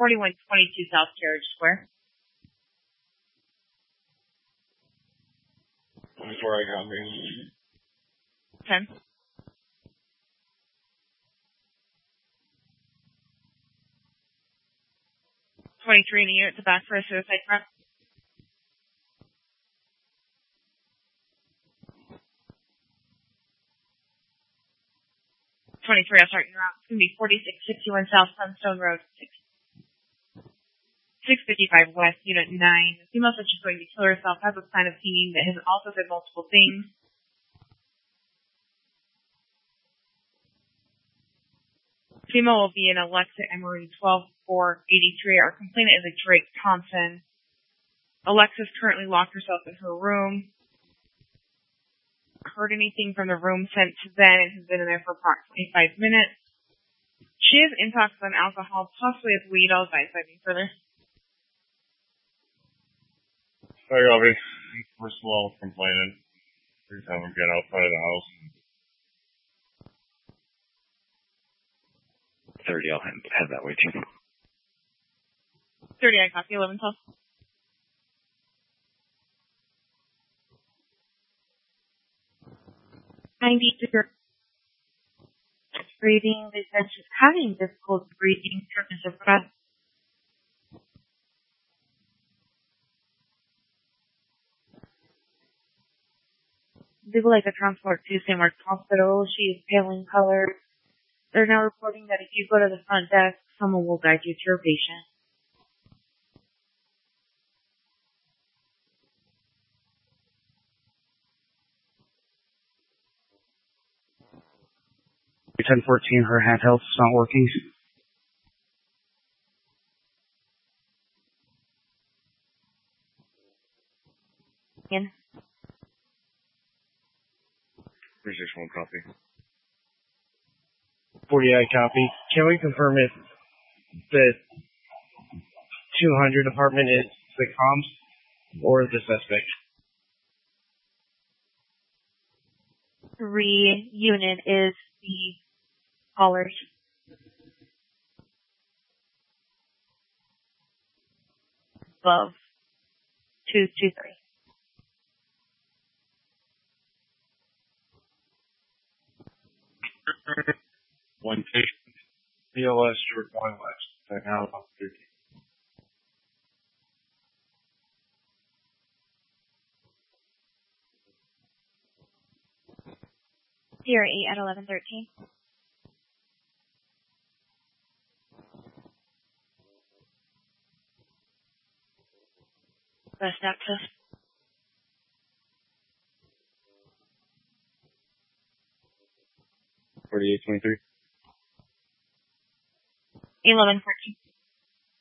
4122 South Carriage Square. 24 I copy. 10. 23 in the unit to back for a suicide front. 23, I'll start your route. It's going to be 4661 South Sunstone Road, 655 West, Unit 9. The female such is going to kill herself, has a sign of singing that has also said multiple things. Female will be in Alexa Emery 12483. Our complainant is a Drake Thompson. Alexa's currently locked herself in her room. Heard anything from the room since then and has been in there for approximately 5 minutes. She is intoxicated on alcohol, possibly with weed. I'll advise anything further. I copy. First of all, complaining. Please have him get outside of the house. 30, I'll have that way too. 30, I copy. 11, 12. Breathing, they said she's having difficulty breathing, shortness of breath. They would like to transport to St. Mark's Hospital. She is pale in color. They're now reporting that if you go to the front desk, someone will guide you to your patient. $1014, her handheld's not working. Again. 361 copy. 48 copy. Can we confirm if the 200 apartment is the comms or the suspect? 3 unit is the callers. Above 223. One patient. BLS short 1 West. Now about 13. Sierra 8 at 1113. Best access. $48.23. 1114.